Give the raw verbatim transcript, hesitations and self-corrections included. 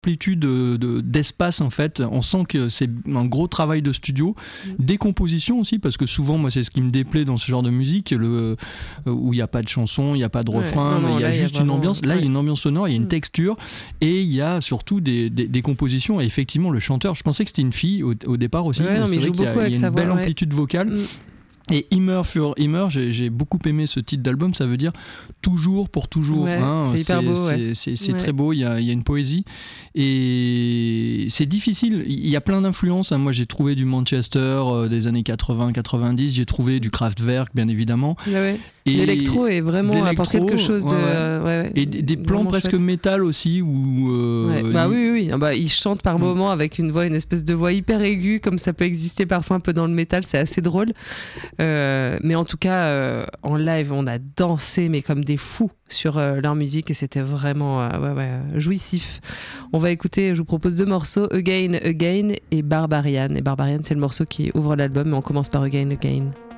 amplitude de, de, d'espace en fait. On sent que c'est un gros travail de studio, mmh. des compositions aussi, parce que souvent moi c'est ce qui me déplaît dans ce genre de musique, le, euh, où il n'y a pas de chanson, il n'y a pas de refrain, ouais, non, non, il y a juste y a vraiment... une ambiance. Là il ouais. y a une ambiance sonore, il y a une mmh. texture, et il y a surtout des, des, des compositions. Et effectivement le chanteur, je pensais que c'était une fille au, au départ aussi, ouais, non, mais c'est vrai qu'il y a, il y a une belle voix, amplitude ouais. vocale. Mmh. Et Immer für Immer, j'ai, j'ai beaucoup aimé ce titre d'album, ça veut dire toujours pour toujours. Ouais, hein. c'est hyper c'est, beau. C'est, ouais. c'est, c'est ouais. très beau, il y a, il y a une poésie. Et c'est difficile, il y a plein d'influences. Hein. Moi j'ai trouvé du Manchester euh, des années quatre-vingts quatre-vingt-dix, j'ai trouvé du Kraftwerk bien évidemment. Ouais, ouais. Et l'électro est vraiment apporte quelque chose de... Ouais, ouais. Euh, ouais, ouais. Et des, des plans presque chouette. Métal aussi. Où, euh, ouais. Bah oui, oui, oui. Bah, il chante par mmh. moments avec une voix, une espèce de voix hyper aiguë, comme ça peut exister parfois un peu dans le métal, c'est assez drôle. Euh, mais en tout cas, euh, en live, on a dansé, mais comme des fous sur euh, leur musique, et c'était vraiment euh, ouais, ouais, jouissif. On va écouter, je vous propose deux morceaux, Again, Again et Barbarian. Et Barbarian, c'est le morceau qui ouvre l'album, mais on commence par Again, Again.